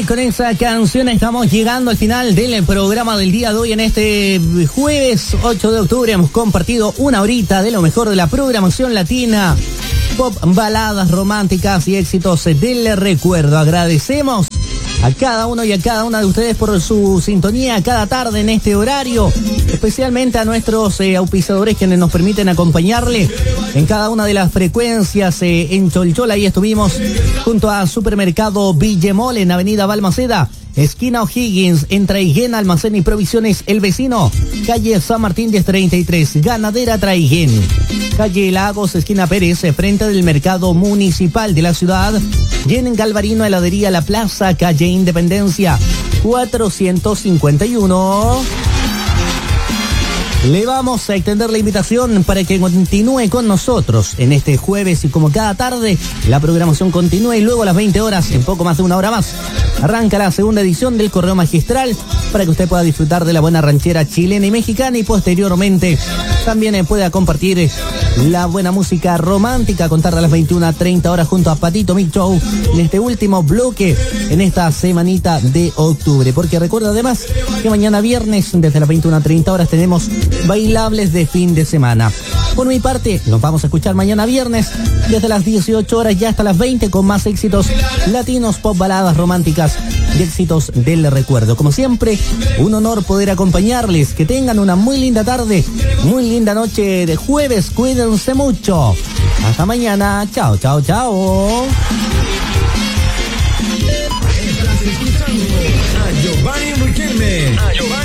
Y con esa canción estamos llegando al final del programa del día de hoy. En este jueves 8 de octubre hemos compartido una horita de lo mejor de la programación latina, pop, baladas románticas y éxitos del recuerdo. Agradecemos a cada uno y a cada una de ustedes por su sintonía cada tarde en este horario, especialmente a nuestros auspiciadores quienes nos permiten acompañarle en cada una de las frecuencias. En Cholchola, ahí estuvimos junto a Supermercado Villemol en Avenida Balmaceda, esquina O'Higgins, entre Traiguén, Almacén y Provisiones El Vecino, calle San Martín 1033, Ganadera Traiguén, calle Lagos, esquina Pérez, frente del Mercado Municipal de la ciudad, y en Galvarino, heladería La Plaza, calle Independencia 451. Le vamos a extender la invitación para que continúe con nosotros en este jueves, y como cada tarde la programación continúa, y luego a las 20 horas, en poco más de una hora más, arranca la segunda edición del Correo Magistral para que usted pueda disfrutar de la buena ranchera chilena y mexicana, y posteriormente también pueda compartir la buena música romántica, contar a las 21:30 horas junto a Patito Mix Show en este último bloque en esta semanita de octubre. Porque recuerda además que mañana viernes desde las 21:30 horas tenemos bailables de fin de semana. Por mi parte, nos vamos a escuchar mañana viernes desde las 18 horas ya hasta las 20 con más éxitos latinos, pop, baladas románticas y éxitos del recuerdo. Como siempre, un honor poder acompañarles. Que tengan una muy linda tarde, muy linda noche de jueves. Cuídense mucho. Hasta mañana. Chao, chao, chao. Estás escuchando a Giovanni Riquelme.